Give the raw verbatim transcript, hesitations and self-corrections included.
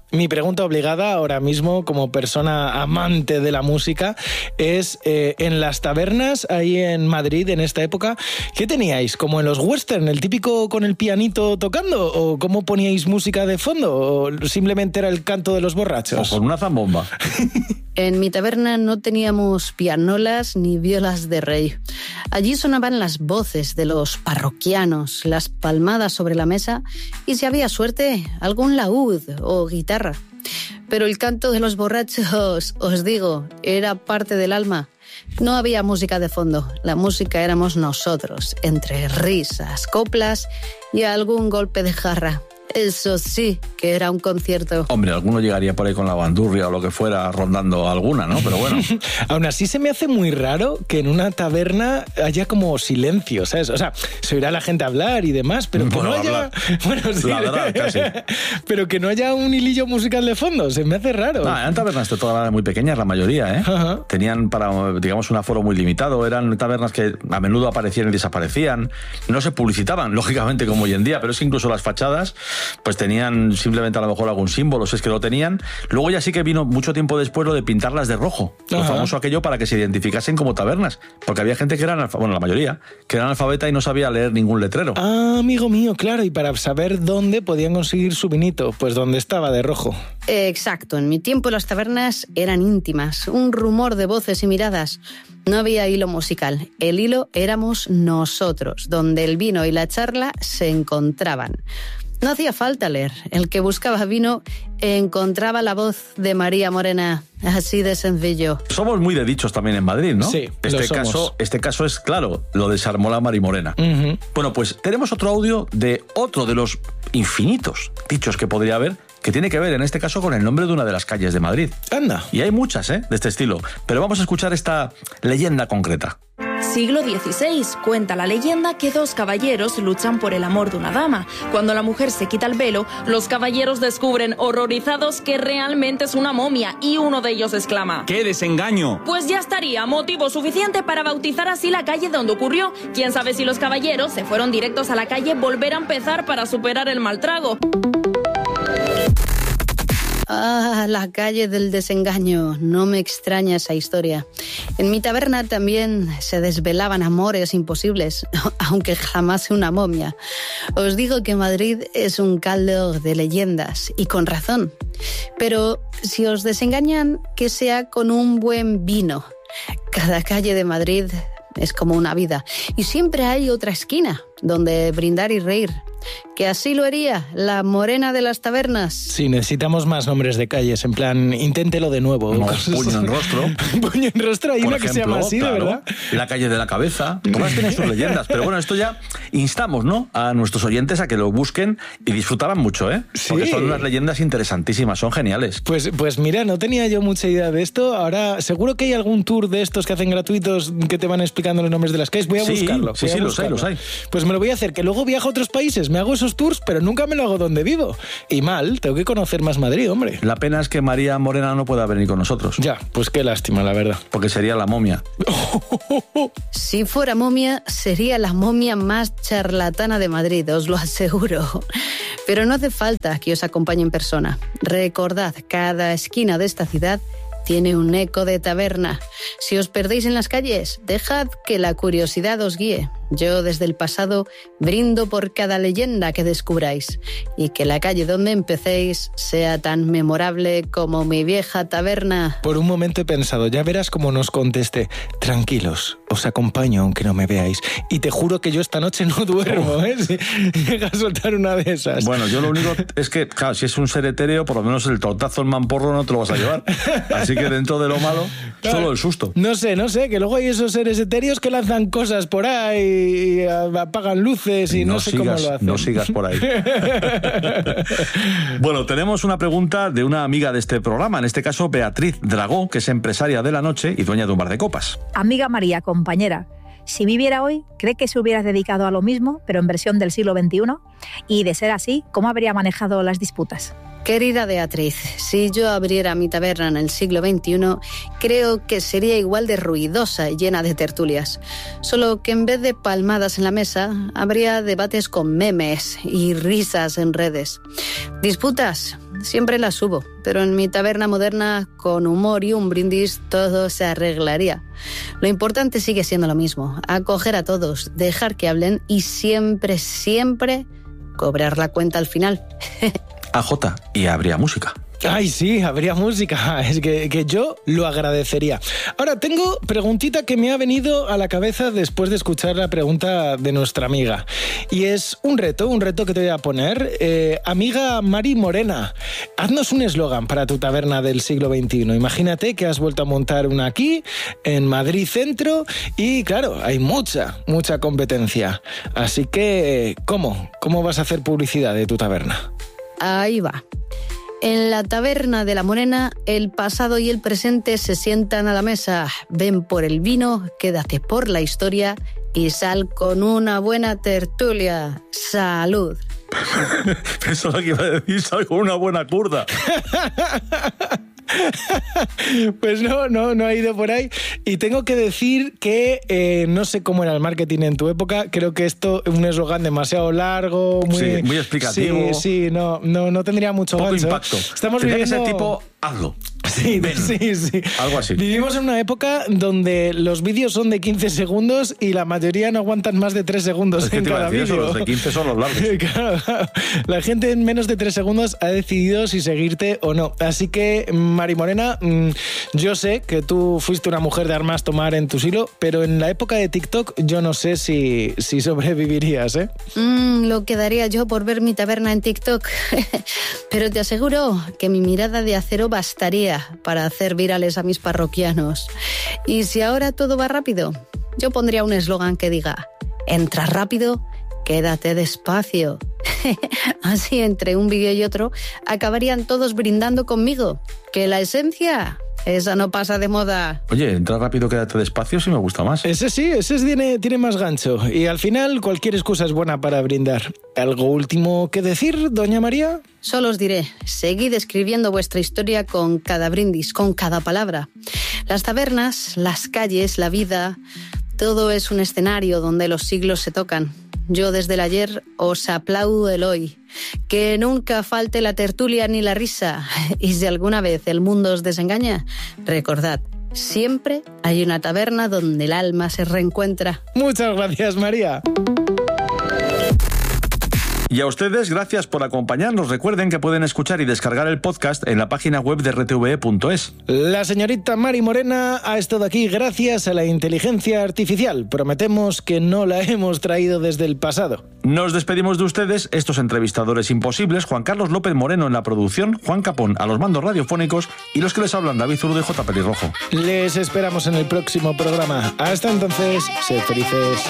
Mi pregunta obligada ahora mismo, como persona amante de la música, es eh, en las tabernas ahí en Madrid en esta época, ¿qué teníais? ¿Como en los western, el típico con el pianito tocando? ¿O cómo poníais música de fondo? ¿O simplemente era el canto de los borrachos? O con una zambomba. En mi taberna no teníamos pianolas ni violas de rey. Allí sonaban las voces de los parroquianos, las palmadas sobre la mesa y, si había suerte, algún laúd o guitarra. Pero el canto de los borrachos, os digo, era parte del alma. No había música de fondo, la música éramos nosotros, entre risas, coplas y algún golpe de jarra. Eso sí, que era un concierto. Hombre, alguno llegaría por ahí con la bandurria o lo que fuera, rondando alguna, ¿no? Pero bueno. Aún así se me hace muy raro que en una taberna haya como silencio, ¿sabes? O sea, se oirá la gente hablar y demás, pero que bueno, no haya... hablar. Bueno, sí. Ladrar, casi. Pero que no haya un hilillo musical de fondo, se me hace raro. No, eran tabernas de toda muy pequeñas, la mayoría, ¿eh? Ajá. Tenían, para, digamos, un aforo muy limitado. Eran tabernas que a menudo aparecían y desaparecían. No se publicitaban, lógicamente, como hoy en día, pero es que incluso las fachadas pues tenían simplemente a lo mejor algún símbolo, si es que lo tenían. Luego ya sí que vino mucho tiempo después lo de pintarlas de rojo, lo Ajá. famoso aquello para que se identificasen como tabernas, porque había gente que era analfabeta, bueno, la mayoría, que era analfabeta y no sabía leer ningún letrero. Ah, amigo mío, claro, y para saber dónde podían conseguir su vinito, pues donde estaba de rojo. Exacto, en mi tiempo las tabernas eran íntimas, un rumor de voces y miradas. No había hilo musical, el hilo éramos nosotros, donde el vino y la charla se encontraban. No hacía falta leer. El que buscaba vino encontraba la voz de María Morena. Así de sencillo. Somos muy de dichos también en Madrid, ¿no? Sí, este lo somos. caso, este caso es claro, lo desarmó la Mari Morena. Uh-huh. Bueno, pues tenemos otro audio de otro de los infinitos dichos que podría haber, que tiene que ver en este caso con el nombre de una de las calles de Madrid. Anda. Y hay muchas, ¿eh? De este estilo. Pero vamos a escuchar esta leyenda concreta. Siglo dieciséis. Cuenta la leyenda que dos caballeros luchan por el amor de una dama. Cuando la mujer se quita el velo, los caballeros descubren, horrorizados, que realmente es una momia, y uno de ellos exclama: ¡qué desengaño! Pues ya estaría motivo suficiente para bautizar así la calle donde ocurrió. Quién sabe si los caballeros se fueron directos a la calle, volver a empezar para superar el mal trago. Ah, la calle del desengaño. No me extraña esa historia. En mi taberna también se desvelaban amores imposibles, aunque jamás una momia. Os digo que Madrid es un caldo de leyendas, y con razón. Pero si os desengañan, que sea con un buen vino. Cada calle de Madrid es como una vida, y siempre hay otra esquina donde brindar y reír. Que así lo haría la Morena de las tabernas. Sí, necesitamos más nombres de calles, en plan, inténtelo de nuevo. No, puño en rostro. Puño en rostro, hay Por una ejemplo, que se llama así, claro, de verdad. La calle de la cabeza. Todas tienen sus leyendas. Pero bueno, esto ya instamos, ¿no?, a nuestros oyentes a que lo busquen y disfrutarán mucho, ¿eh? Sí. Porque son unas leyendas interesantísimas, son geniales. Pues, pues mira, no tenía yo mucha idea de esto. Ahora, seguro que hay algún tour de estos que hacen gratuitos que te van explicando los nombres de las calles. Voy a Sí, buscarlo. sí, voy a sí, los hay, buscarlo. los hay. Pues me lo voy a hacer, que luego viajo a otros países, me hago esos tours, pero nunca me lo hago donde vivo. Y mal, tengo que conocer más Madrid, hombre. La pena es que María Morena no pueda venir con nosotros. Ya, pues qué lástima, la verdad. Porque sería la momia. Si fuera momia, sería la momia más charlatana de Madrid, os lo aseguro. Pero no hace falta que os acompañe en persona. Recordad, cada esquina de esta ciudad tiene un eco de taberna. Si os perdéis en las calles, dejad que la curiosidad os guíe. Yo, desde el pasado, brindo por cada leyenda que descubráis, y que la calle donde empecéis sea tan memorable como mi vieja taberna. Por un momento he pensado, ya verás cómo nos conteste. Tranquilos, os acompaño aunque no me veáis. Y te juro que yo esta noche no duermo, ¿eh? Si llega a soltar una de esas. Bueno, yo lo único es que, claro, si es un ser etéreo, por lo menos el tortazo en mamporro no te lo vas a llevar. Así que dentro de lo malo, Claro. solo el susto. No sé, no sé, que luego hay esos seres etéreos que lanzan cosas por ahí y apagan luces y no, no sé sigas, cómo lo hacen. No sigas por ahí. Bueno, tenemos una pregunta de una amiga de este programa, en este caso Beatriz Dragó, que es empresaria de la noche y dueña de un bar de copas. Amiga María, compañera, si viviera hoy, ¿cree que se hubiera dedicado a lo mismo, pero en versión del siglo veintiuno? Y de ser así, ¿cómo habría manejado las disputas? Querida Beatriz, si yo abriera mi taberna en el siglo veintiuno, creo que sería igual de ruidosa y llena de tertulias. Solo que en vez de palmadas en la mesa, habría debates con memes y risas en redes. Disputas, siempre las hubo, pero en mi taberna moderna, con humor y un brindis, todo se arreglaría. Lo importante sigue siendo lo mismo, acoger a todos, dejar que hablen y siempre, siempre cobrar la cuenta al final. A J, y habría música. Ay, sí, habría música. Es que, que yo lo agradecería. Ahora, tengo preguntita que me ha venido a la cabeza después de escuchar la pregunta de nuestra amiga. Y es un reto, un reto que te voy a poner. Eh, amiga Mari Morena, haznos un eslogan para tu taberna del siglo veintiuno. Imagínate que has vuelto a montar una aquí, en Madrid Centro, y claro, hay mucha, mucha competencia. Así que, ¿cómo? ¿Cómo vas a hacer publicidad de tu taberna? Ahí va. En la taberna de la Morena, el pasado y el presente se sientan a la mesa. Ven por el vino, quédate por la historia y sal con una buena tertulia. ¡Salud! Eso es lo que iba a decir, sal con una buena curda. Pues no, no, no ha ido por ahí. Y tengo que decir que eh, no sé cómo era el marketing en tu época. Creo que esto es un eslogan demasiado largo, muy, sí, muy explicativo. Sí, sí, no, no, no tendría mucho poco gancho. impacto. Estamos Tendría viviendo... que ser tipo, hazlo. Sí, sí, sí. Algo así. Vivimos en una época donde los vídeos son de quince segundos y la mayoría no aguantan más de tres segundos es que en te iba cada a decir vídeo. Eso, los de quince son los largos. Claro, claro. La gente en menos de tres segundos ha decidido si seguirte o no. Así que, Mari Morena, yo sé que tú fuiste una mujer de armas tomar en tu siglo, pero en la época de TikTok yo no sé si, si sobrevivirías, ¿eh? Mm, lo que daría yo por ver mi taberna en TikTok. Pero te aseguro que mi mirada de acero bastaría para hacer virales a mis parroquianos. Y si ahora todo va rápido, yo pondría un eslogan que diga: entra rápido, quédate despacio. Así, entre un vídeo y otro, acabarían todos brindando conmigo. Que la esencia, esa no pasa de moda. Oye, entra rápido, quédate despacio, sí me gusta más. Ese sí, ese tiene, tiene más gancho. Y al final, cualquier excusa es buena para brindar. ¿Algo último que decir, doña María? Solo os diré, seguid escribiendo vuestra historia con cada brindis, con cada palabra. Las tabernas, las calles, la vida, todo es un escenario donde los siglos se tocan. Yo desde el ayer os aplaudo el hoy. Que nunca falte la tertulia ni la risa. Y si alguna vez el mundo os desengaña, recordad, siempre hay una taberna donde el alma se reencuentra. Muchas gracias, María. Y a ustedes, gracias por acompañarnos. Recuerden que pueden escuchar y descargar el podcast en la página web de R T V E punto es. La señorita Mari Morena ha estado aquí gracias a la inteligencia artificial. Prometemos que no la hemos traído desde el pasado. Nos despedimos de ustedes, estos entrevistadores imposibles: Juan Carlos López Moreno en la producción, Juan Capón a los mandos radiofónicos y los que les hablan, David Zurdo y J. Pelirrojo. Les esperamos en el próximo programa. Hasta entonces, sed felices.